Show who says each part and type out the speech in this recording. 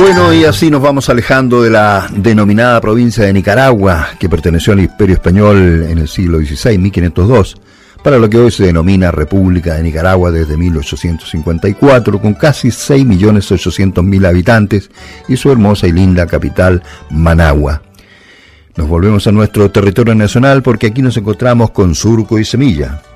Speaker 1: Bueno, y así nos vamos alejando de la denominada provincia de Nicaragua, que perteneció al Imperio Español en el siglo XVI, 1502, para lo que hoy se denomina República de Nicaragua desde 1854, con casi 6.800.000 habitantes y su hermosa y linda capital, Managua. Nos volvemos a nuestro territorio nacional porque aquí nos encontramos con Surco y Semilla.